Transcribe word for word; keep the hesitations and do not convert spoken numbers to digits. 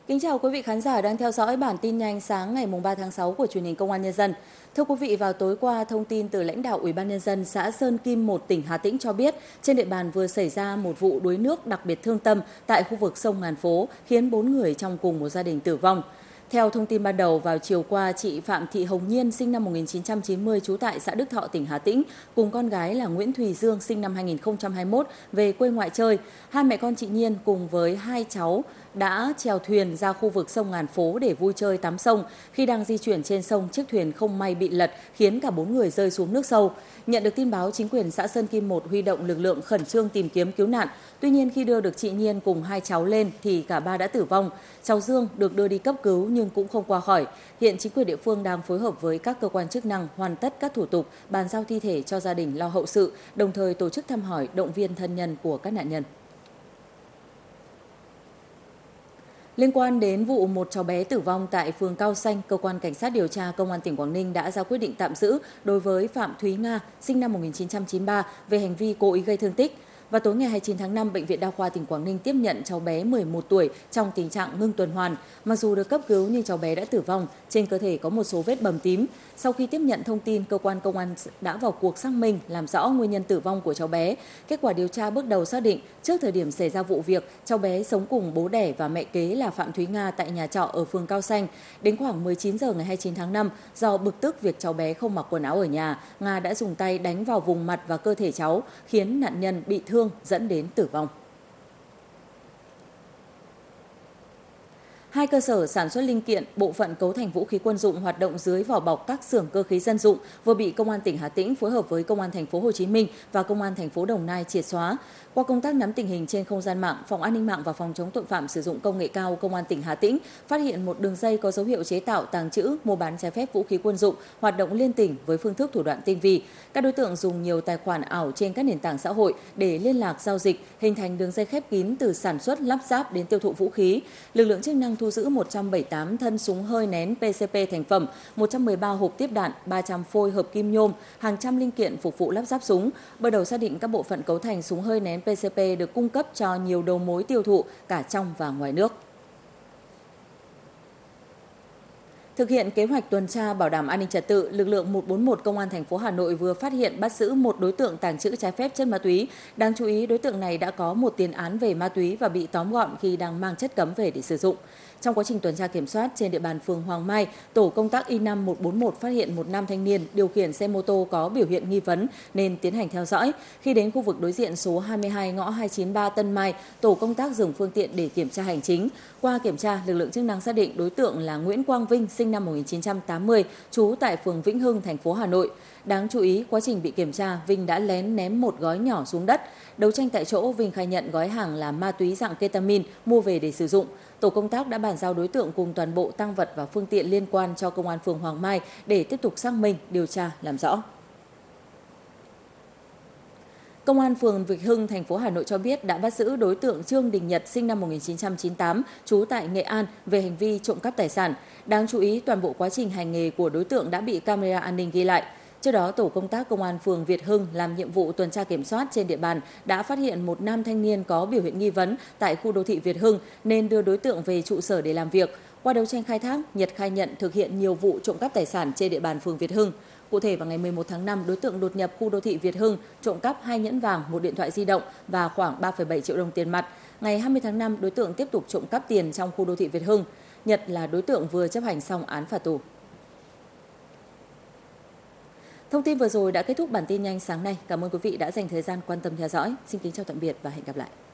Kính chào quý vị khán giả đang theo dõi bản tin nhanh sáng ngày ba tháng sáu của truyền hình Công an Nhân dân. Thưa quý vị, vào tối qua, thông tin từ lãnh đạo Ủy ban Nhân dân xã Sơn Kim một tỉnh Hà Tĩnh cho biết, trên địa bàn vừa xảy ra một vụ đuối nước đặc biệt thương tâm tại khu vực sông Ngàn Phố, khiến bốn người trong cùng một gia đình tử vong. Theo thông tin ban đầu, vào chiều qua, chị Phạm Thị Hồng Nhiên sinh năm một nghìn chín trăm chín mươi trú tại xã Đức Thọ, tỉnh Hà Tĩnh, cùng con gái là Nguyễn Thùy Dương sinh năm hai nghìn không trăm hai mươi mốt về quê ngoại chơi. Hai mẹ con chị Nhiên cùng với hai cháu đã chèo thuyền ra khu vực sông Ngàn Phố để vui chơi tắm sông. Khi đang di chuyển trên sông, chiếc thuyền không may bị lật, khiến cả bốn người rơi xuống nước sâu. Nhận được tin báo, chính quyền xã Sơn Kim một huy động lực lượng khẩn trương tìm kiếm cứu nạn. Tuy nhiên, khi đưa được chị Nhiên cùng hai cháu lên thì cả ba đã tử vong. Cháu Dương được đưa đi cấp cứu nhưng cũng không qua khỏi. Hiện chính quyền địa phương đang phối hợp với các cơ quan chức năng hoàn tất các thủ tục, bàn giao thi thể cho gia đình lo hậu sự, đồng thời tổ chức thăm hỏi, động viên thân nhân của các nạn nhân. Liên quan đến vụ một cháu bé tử vong tại phường Cao Xanh, cơ quan cảnh sát điều tra Công an tỉnh Quảng Ninh đã ra quyết định tạm giữ đối với Phạm Thúy Nga, sinh năm một nghìn chín trăm chín mươi ba, về hành vi cố ý gây thương tích. Vào tối ngày hai mươi chín tháng năm, Bệnh viện Đa khoa tỉnh Quảng Ninh tiếp nhận cháu bé mười một tuổi trong tình trạng ngưng tuần hoàn. Mặc dù được cấp cứu nhưng cháu bé đã tử vong, trên cơ thể có một số vết bầm tím. Sau khi tiếp nhận thông tin, cơ quan công an đã vào cuộc xác minh, làm rõ nguyên nhân tử vong của cháu bé. Kết quả điều tra bước đầu xác định, trước thời điểm xảy ra vụ việc, cháu bé sống cùng bố đẻ và mẹ kế là Phạm Thúy Nga tại nhà trọ ở phường Cao Xanh. Đến khoảng mười chín giờ ngày hai mươi chín tháng năm, do bực tức việc cháu bé không mặc quần áo ở nhà, Nga đã dùng tay đánh vào vùng mặt và cơ thể cháu, khiến nạn nhân bị thương dẫn đến tử vong. Hai cơ sở sản xuất linh kiện, bộ phận cấu thành vũ khí quân dụng hoạt động dưới vỏ bọc các xưởng cơ khí dân dụng vừa bị Công an tỉnh Hà Tĩnh phối hợp với Công an thành phố Hồ Chí Minh và Công an thành phố Đồng Nai triệt xóa. Qua công tác nắm tình hình trên không gian mạng, Phòng An ninh mạng và Phòng chống tội phạm sử dụng công nghệ cao Công an tỉnh Hà Tĩnh phát hiện một đường dây có dấu hiệu chế tạo, tàng trữ, mua bán trái phép vũ khí quân dụng hoạt động liên tỉnh với phương thức thủ đoạn tinh vi. Các đối tượng dùng nhiều tài khoản ảo trên các nền tảng xã hội để liên lạc giao dịch, hình thành đường dây khép kín từ sản xuất, lắp ráp đến tiêu thụ vũ khí. Lực lượng chức năng thu giữ một trăm bảy mươi tám thân súng hơi nén pê xê pê thành phẩm, một trăm mười ba hộp tiếp đạn, ba trăm phôi hợp kim nhôm, hàng trăm linh kiện phục vụ lắp ráp súng. Bước đầu xác định các bộ phận cấu thành súng hơi nén pê xê pê được cung cấp cho nhiều đầu mối tiêu thụ cả trong và ngoài nước. Thực hiện kế hoạch tuần tra bảo đảm an ninh trật tự, lực lượng một bốn một Công an thành phố Hà Nội vừa phát hiện bắt giữ một đối tượng tàng trữ trái phép chất ma túy. Đáng chú ý, đối tượng này đã có một tiền án về ma túy và bị tóm gọn khi đang mang chất cấm về để sử dụng. Trong quá trình tuần tra kiểm soát trên địa bàn phường Hoàng Mai, tổ công tác i năm một bốn một phát hiện một nam thanh niên điều khiển xe mô tô có biểu hiện nghi vấn nên tiến hành theo dõi. Khi đến khu vực đối diện số hai mươi hai ngõ hai chín ba Tân Mai, tổ công tác dừng phương tiện để kiểm tra hành chính. Qua kiểm tra, lực lượng chức năng xác định đối tượng là Nguyễn Quang Vinh, sinh năm một nghìn chín trăm tám mươi, trú tại phường Vĩnh Hưng, thành phố Hà Nội. Đáng chú ý, quá trình bị kiểm tra, Vinh đã lén ném một gói nhỏ xuống đất. Đấu tranh tại chỗ, Vinh khai nhận gói hàng là ma túy dạng ketamin mua về để sử dụng. Tổ công tác đã bàn giao đối tượng cùng toàn bộ tang vật và phương tiện liên quan cho Công an phường Hoàng Mai để tiếp tục xác minh, điều tra, làm rõ. Công an phường Vĩnh Hưng, thành phố Hà Nội cho biết đã bắt giữ đối tượng Trương Đình Nhật, sinh năm một nghìn chín trăm chín mươi tám, trú tại Nghệ An về hành vi trộm cắp tài sản. Đáng chú ý, toàn bộ quá trình hành nghề của đối tượng đã bị camera an ninh ghi lại. Trước đó, tổ công tác Công an phường Việt Hưng làm nhiệm vụ tuần tra kiểm soát trên địa bàn đã phát hiện một nam thanh niên có biểu hiện nghi vấn tại khu đô thị Việt Hưng nên đưa đối tượng về trụ sở để làm việc. Qua đấu tranh khai thác, Nhật khai nhận thực hiện nhiều vụ trộm cắp tài sản trên địa bàn phường Việt Hưng. Cụ thể, vào ngày mười một tháng năm, đối tượng đột nhập khu đô thị Việt Hưng, trộm cắp hai nhẫn vàng, một điện thoại di động và khoảng ba phẩy bảy triệu đồng tiền mặt. Ngày hai mươi tháng năm, đối tượng tiếp tục trộm cắp tiền trong khu đô thị Việt Hưng. Nhật là đối tượng vừa chấp hành xong án phạt tù. Thông tin vừa rồi đã kết thúc bản tin nhanh sáng nay. Cảm ơn quý vị đã dành thời gian quan tâm theo dõi. Xin kính chào tạm biệt và hẹn gặp lại.